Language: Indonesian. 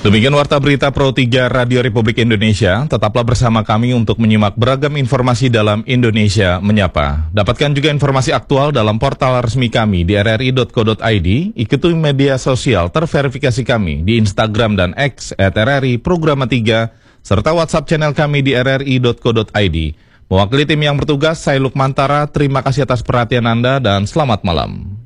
Demikian Warta Berita Pro 3 Radio Republik Indonesia. Tetaplah bersama kami untuk menyimak beragam informasi dalam Indonesia Menyapa. Dapatkan juga informasi aktual dalam portal resmi kami di rri.co.id, ikuti media sosial terverifikasi kami di Instagram dan X @RRI Programa 3, serta WhatsApp channel kami di rri.co.id. Mewakili tim yang bertugas, saya Lukmantara, terima kasih atas perhatian Anda dan selamat malam.